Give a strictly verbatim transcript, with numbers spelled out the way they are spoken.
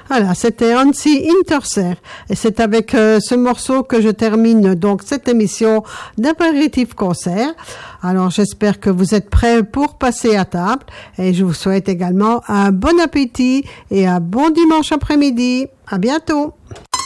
Voilà, c'était Hansi Interser. Et c'est avec euh, ce morceau que je termine donc cette émission d'apéritif concert. Alors, j'espère que vous êtes prêts pour passer à table. Et je vous souhaite également un bon appétit et un bon dimanche après-midi. À bientôt.